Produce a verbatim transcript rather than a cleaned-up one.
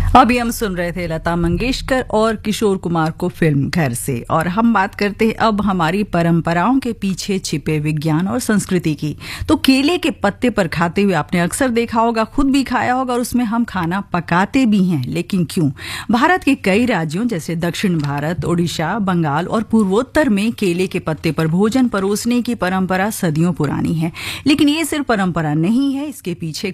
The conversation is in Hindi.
अभी हम सुन रहे थे लता मंगेशकर और किशोर कुमार को फिल्म घर से। और हम बात करते हैं अब हमारी परंपराओं के पीछे छिपे विज्ञान और संस्कृति की। तो केले के पत्ते पर खाते हुए आपने अक्सर देखा होगा, खुद भी खाया होगा और उसमें हम खाना पकाते भी हैं। लेकिन क्यों? भारत के कई राज्यों जैसे दक्षिण भारत, ओडिशा, बंगाल और पूर्वोत्तर में केले के पत्ते पर भोजन परोसने की परंपरा सदियों पुरानी है। लेकिन ये सिर्फ परंपरा नहीं है, इसके पीछे